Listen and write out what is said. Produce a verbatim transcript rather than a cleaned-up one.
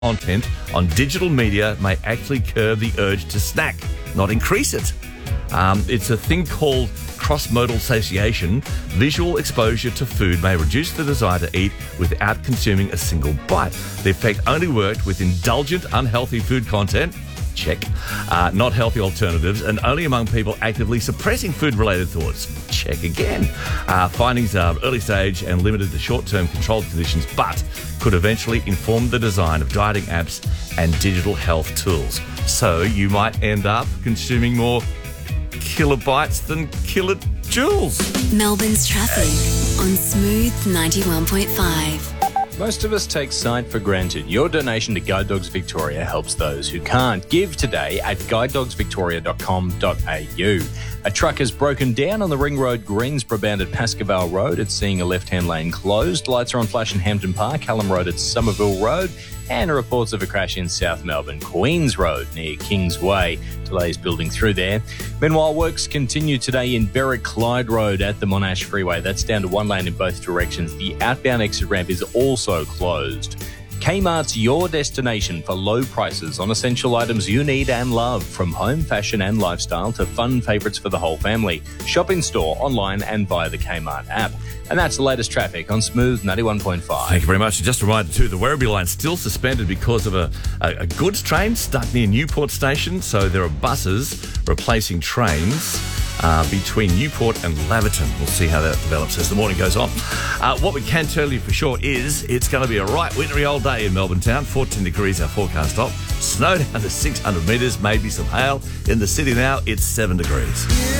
content on digital media may actually curb the urge to snack, not increase it. Um, it's a thing called cross-modal satiation. Visual exposure to food may reduce the desire to eat without consuming a single bite. The effect only worked with indulgent, unhealthy food content. Check. Uh, not healthy alternatives, and only among people actively suppressing food-related thoughts. Check again. Uh, findings are early stage and limited to short-term controlled conditions, but could eventually inform the design of dieting apps and digital health tools. So you might end up consuming more kilobytes than kilojoules. Melbourne's traffic on Smooth ninety-one point five. Most of us take sight for granted. Your donation to Guide Dogs Victoria helps those who can't. Give today at guide dogs victoria dot com dot a u. A truck has broken down on the Ring Road Greensborough bound at Pascoval Road. It's seeing a left-hand lane closed. Lights are on flash in Hampton Park, Hallam Road at Somerville Road, and reports of a crash in South Melbourne, Queens Road near Kingsway. Delays building through there. Meanwhile, works continue today in Berwick Clyde Road at the Monash Freeway. That's down to one lane in both directions. The outbound exit ramp is also closed. Kmart's your destination for low prices on essential items you need and love, from home, fashion and lifestyle to fun favourites for the whole family. Shop in store, online and via the Kmart app. And that's the latest traffic on Smooth ninety-one point five. Thank you very much. Just a reminder too, the Werribee line still suspended because of a, a, a goods train stuck near Newport Station. So there are buses replacing trains Uh, between Newport and Laverton. We'll see how that develops as the morning goes on. Uh, what we can tell you for sure is it's going to be a right wintry old day in Melbourne town. fourteen degrees our forecast top. Snow down to six hundred metres, maybe some hail. In the city now, it's seven degrees.